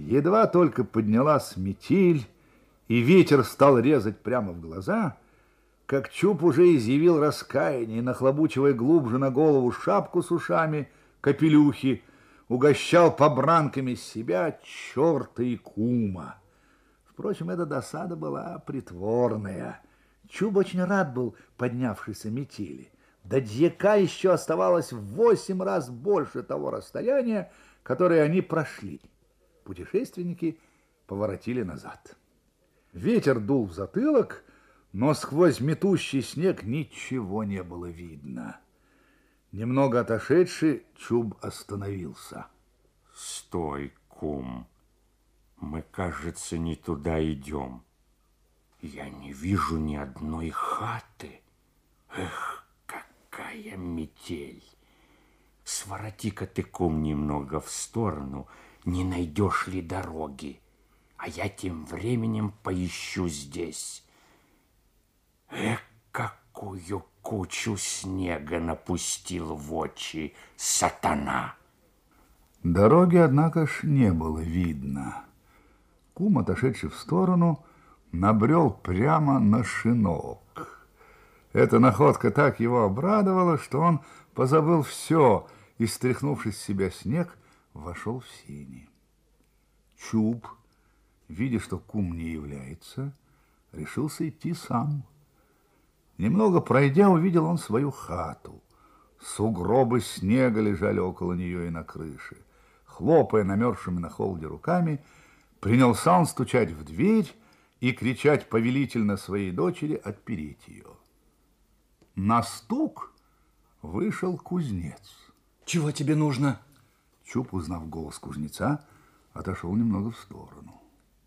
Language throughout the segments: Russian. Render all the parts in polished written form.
Едва только поднялась метель, и ветер стал резать прямо в глаза, как Чуб уже изъявил раскаяние, нахлобучивая глубже на голову шапку с ушами, капелюхи, угощал побранками себя черта и кума. Впрочем, эта досада была притворная. Чуб очень рад был поднявшейся метели. До дьяка еще оставалось в 8 раз больше того расстояния, которое они прошли. Путешественники поворотили назад. Ветер дул в затылок, но сквозь метущий снег ничего не было видно. Немного отошедший, Чуб остановился. Стой, кум. Мы, кажется, не туда идем. Я не вижу ни одной хаты. Эх, какая метель! Свороти-ка ты, кум, немного в сторону, не найдешь ли дороги, а я тем временем поищу здесь. Эх, какую кучу снега напустил в очи сатана! Дороги, однако ж, не было видно. Кум, отошедший в сторону, набрел прямо на шинок. Эта находка так его обрадовала, что он позабыл все и, стряхнувшись с себя снег, вошел в сени. Чуб, видя, что кум не является, решился идти сам. Немного пройдя, увидел он свою хату. Сугробы снега лежали около нее и на крыше. Хлопая намерзшими на холоде руками, принялся он стучать в дверь и кричать повелительно своей дочери отпереть ее. На стук вышел кузнец. Чего тебе нужно? Чуб, узнав голос кузнеца, отошел немного в сторону.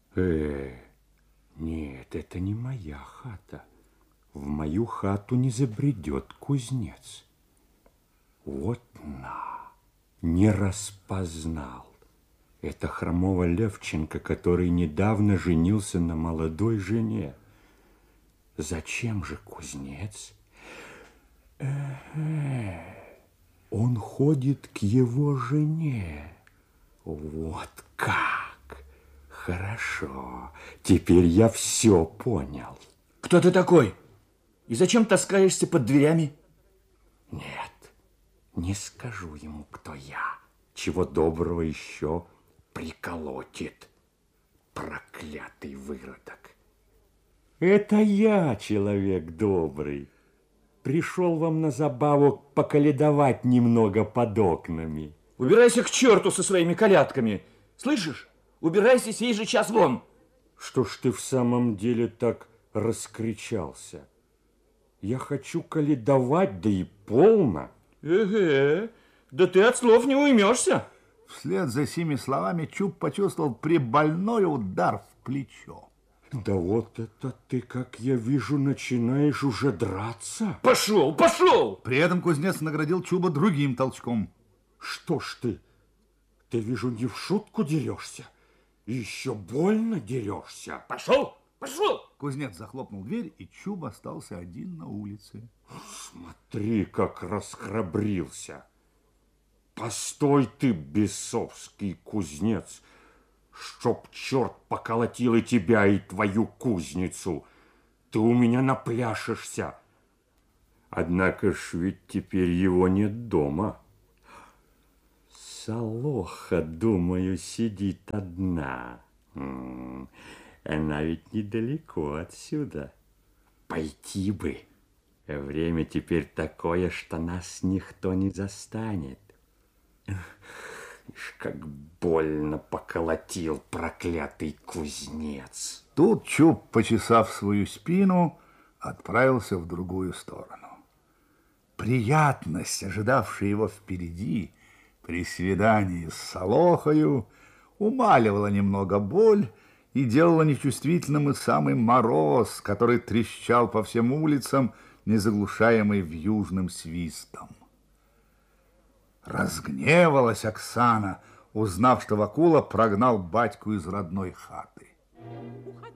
Нет, это не моя хата. В мою хату не забредет кузнец. Вот не распознал. Это хромого Левченко, который недавно женился на молодой жене. Зачем же кузнец? Он ходит к его жене. Вот как! Хорошо, теперь я все понял. Кто ты такой? И зачем таскаешься под дверями? Нет, не скажу ему, кто я. Чего доброго еще приколотит. Проклятый выродок. Это я, человек добрый. Пришел вам на забаву поколедовать немного под окнами. Убирайся к черту со своими колядками. Слышишь? Убирайся сей же час вон. Что ж ты в самом деле так раскричался? Я хочу коледовать, да и полно. Да ты от слов не уймешься. Вслед за сими словами Чуб почувствовал прибольной удар в плечо. Да вот это ты, как я вижу, начинаешь уже драться. Пошел, пошел! При этом кузнец наградил Чуба другим толчком. Что ж ты? Ты, вижу, не в шутку дерешься. И еще больно дерешься. Пошел, пошел! Кузнец захлопнул дверь, и Чуб остался один на улице. Смотри, как расхрабрился. Постой ты, бесовский кузнец, чтоб черт поколотил и тебя, и твою кузницу. Ты у меня напляшешься. Однако ж ведь теперь его нет дома. Солоха, думаю, сидит одна. Она ведь недалеко отсюда. Пойти бы. Время теперь такое, что нас никто не застанет. Ишь, как больно поколотил проклятый кузнец. Тут Чуб, почесав свою спину, отправился в другую сторону. Приятность, ожидавшая его впереди, при свидании с Солохою, умаливала немного боль и делала нечувствительным и самый мороз, который трещал по всем улицам, незаглушаемый вьюжным свистом. Разгневалась Оксана, узнав, что Вакула прогнал батьку из родной хаты.